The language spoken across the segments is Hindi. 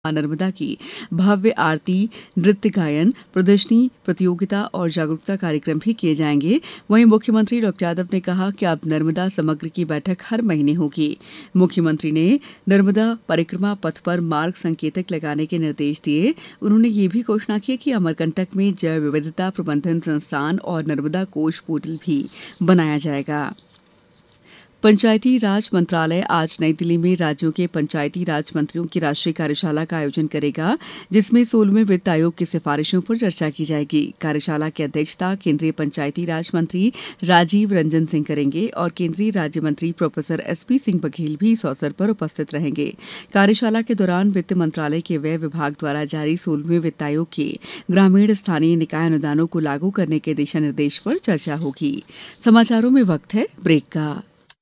मां नर्मदा की भव्य आरती, नृत्य गायन, प्रदर्शनी, प्रतियोगिता और जागरूकता कार्यक्रम भी किए जाएंगे। वहीं मुख्यमंत्री डॉ यादव ने कहा कि अब नर्मदा समग्र की बैठक हर महीने होगी। मुख्यमंत्री ने नर्मदा परिक्रमा पथ पर मार्ग संकेतक लगाने के निर्देश दिए। उन्होंने ये भी घोषणा की कि अमरकंटक में जैव विविधता प्रबंधन संस्थान और नर्मदा कोष पोर्टल भी बनाया जाएगा। पंचायती राज मंत्रालय आज नई दिल्ली में राज्यों के पंचायती राज मंत्रियों की राष्ट्रीय कार्यशाला का आयोजन करेगा, जिसमें 16वें वित्त आयोग की सिफारिशों पर चर्चा की जाएगी। कार्यशाला की अध्यक्षता केंद्रीय पंचायती राज मंत्री राजीव रंजन सिंह करेंगे और केंद्रीय राज्य मंत्री प्रोफेसर एसपी सिंह बघेल भी इस अवसर पर उपस्थित रहेंगे। कार्यशाला के दौरान वित्त मंत्रालय के व्यय विभाग द्वारा जारी 16वें वित्त आयोग के ग्रामीण स्थानीय निकाय अनुदानों को लागू करने के दिशा निर्देश पर चर्चा होगी। समाचारों में वक्त है ब्रेक का।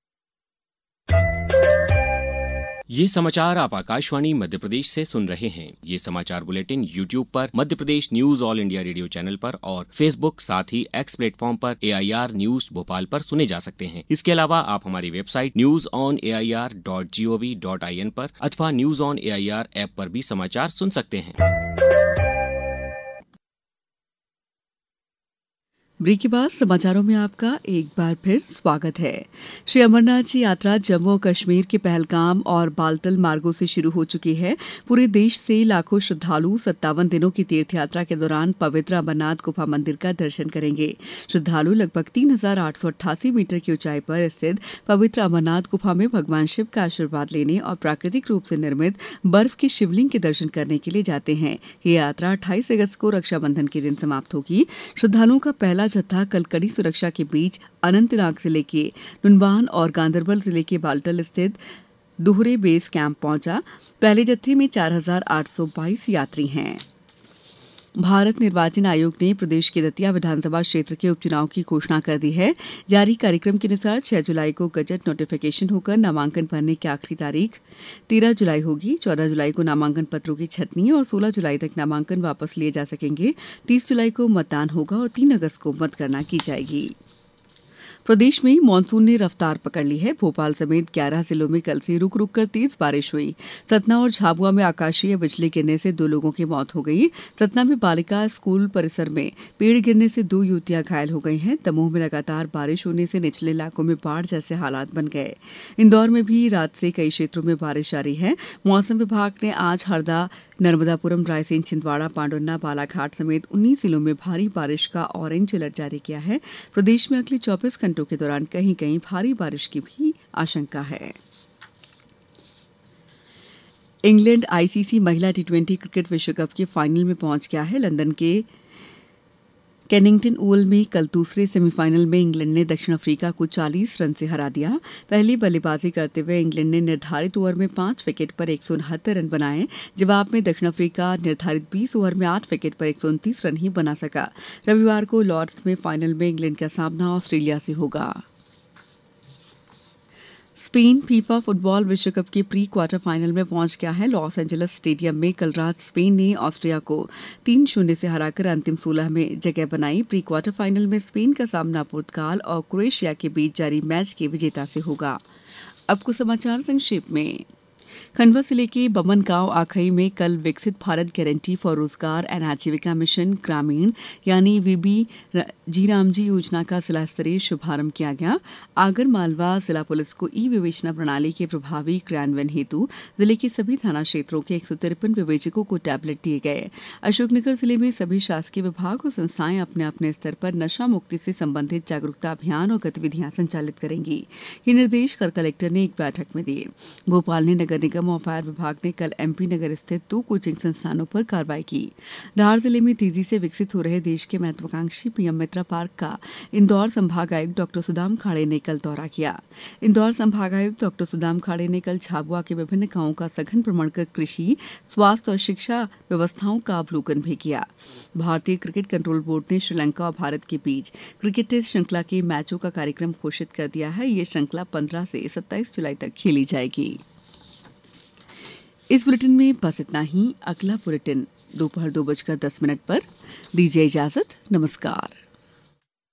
ये समाचार आप आकाशवाणी मध्य प्रदेश से सुन रहे हैं। ये समाचार बुलेटिन YouTube पर Madhya Pradesh news all India radio channel पर और Facebook साथ ही X प्लेटफॉर्म पर AIR न्यूज भोपाल पर सुने जा सकते हैं। इसके अलावा आप हमारी वेबसाइट newsonair.gov.in पर अथवा न्यूज ऑन AIR ऐप पर भी समाचार सुन सकते हैं। ब्रेक के बाद समाचारों में आपका एक बार फिर स्वागत है। श्री अमरनाथ जी यात्रा जम्मू और कश्मीर के पहलगाम और बालतल मार्गों से शुरू हो चुकी है। पूरे देश से लाखों श्रद्धालु 57 दिनों की तीर्थ यात्रा के दौरान पवित्र अमरनाथ गुफा मंदिर का दर्शन करेंगे। श्रद्धालु लगभग 3,888 मीटर की ऊंचाई पर स्थित पवित्र अमरनाथ गुफा में भगवान शिव का आशीर्वाद लेने और प्राकृतिक रूप से निर्मित बर्फ के शिवलिंग के दर्शन करने के लिए जाते हैं। ये यात्रा 28 अगस्त को रक्षाबंधन के दिन समाप्त होगी। श्रद्धालुओं का पहला जत्था कल कड़ी सुरक्षा के बीच अनंतनाग जिले के नुनवान और गांदरबल जिले के बालटल स्थित दोहरे बेस कैंप पहुंचा। पहले जत्थे में 4,822 यात्री हैं। भारत निर्वाचन आयोग ने प्रदेश के दतिया विधानसभा क्षेत्र के उपचुनाव की घोषणा कर दी है। जारी कार्यक्रम के अनुसार 6 जुलाई को गजट नोटिफिकेशन होकर नामांकन भरने की आखिरी तारीख 13 जुलाई होगी। 14 जुलाई को नामांकन पत्रों की छंटनी और 16 जुलाई तक नामांकन वापस लिए जा सकेंगे। 30 जुलाई को मतदान होगा और 3 अगस्त को मतगणना की जाएगी। प्रदेश में मानसून ने रफ्तार पकड़ ली है। भोपाल समेत 11 जिलों में कल से रुक रुक कर तेज बारिश हुई। सतना और झाबुआ में आकाशीय बिजली गिरने से 2 लोगों की मौत हो गई। सतना में बालिका स्कूल परिसर में पेड़ गिरने से 2 युवतियां घायल हो गई हैं। दमोह में लगातार बारिश होने से निचले इलाकों में बाढ़ जैसे हालात बन गए। इंदौर में भी रात से कई क्षेत्रों में बारिश जारी है। मौसम विभाग ने आज हरदा, नर्मदापुरम, रायसेन, छिंदवाड़ा, पांडुन्ना, बालाघाट समेत 19 जिलों में भारी बारिश का ऑरेंज अलर्ट जारी किया है। प्रदेश में अगले 24 घंटों के दौरान कहीं कहीं भारी बारिश की भी आशंका है। इंग्लैंड आईसीसी महिला टी20 क्रिकेट विश्व कप के फाइनल में पहुंच गया है। लंदन के केनिंगटन ओवल में कल दूसरे सेमीफाइनल में इंग्लैंड ने दक्षिण अफ्रीका को 40 रन से हरा दिया। पहली बल्लेबाजी करते हुए इंग्लैंड ने निर्धारित ओवर में 5 विकेट पर 169 रन बनाए। जवाब में दक्षिण अफ्रीका निर्धारित 20 ओवर में 8 विकेट पर 129 रन ही बना सका। रविवार को लॉर्ड्स में फाइनल में इंग्लैंड का सामना ऑस्ट्रेलिया से होगा। स्पेन फीफा फुटबॉल विश्व कप के प्री क्वार्टर फाइनल में पहुंच गया है। लॉस एंजल्स स्टेडियम में कल रात स्पेन ने ऑस्ट्रिया को 3-0 से हराकर अंतिम 16 में जगह बनाई। प्री क्वार्टर फाइनल में स्पेन का सामना पुर्तगाल और क्रोएशिया के बीच जारी मैच के विजेता से होगा। अब कुछ समाचार संक्षेप में। खंडवा जिले के बमन गांव आखई में कल विकसित भारत गारंटी फॉर रोजगार एंड आजीविका मिशन ग्रामीण यानी वीबी जी रामजी योजना का जिला स्तरीय शुभारंभ किया गया। आगर मालवा जिला पुलिस को ई विवेचना प्रणाली के प्रभावी क्रियान्वयन हेतु जिले के सभी थाना क्षेत्रों के 153 विवेचकों को टैबलेट दिए गए। अशोकनगर जिले में सभी शासकीय विभाग और संस्थाएं अपने अपने स्तर पर नशा मुक्ति से संबंधित जागरूकता अभियान और गतिविधियां संचालित करेंगी। ये निर्देश कलेक्टर ने एक बैठक में दिए। भोपाल ने नगर निगम और फायर विभाग ने कल एमपी नगर स्थित 2 कोचिंग संस्थानों पर कार्रवाई की। धार जिले में तेजी से विकसित हो रहे देश के महत्वाकांक्षी पीएम मित्रा पार्क का इंदौर संभागायुक्त डॉ सुदाम खाड़े ने कल दौरा किया। इंदौर संभागायुक्त डॉ सुदाम खाड़े ने कल झाबुआ के विभिन्न गांवों का सघन भ्रमण कर कृषि, स्वास्थ्य और शिक्षा व्यवस्थाओं का अवलोकन भी किया। भारतीय क्रिकेट कंट्रोल बोर्ड ने श्रीलंका और भारत के बीच क्रिकेट टेस्ट श्रृंखला के मैचों का कार्यक्रम घोषित कर दिया है। ये श्रृंखला 15 से 27 जुलाई तक खेली जाएगी। इस बुलेटिन में बस इतना ही। अगला बुलेटिन दोपहर 2:10 पर। दीजिए इजाजत। नमस्कार।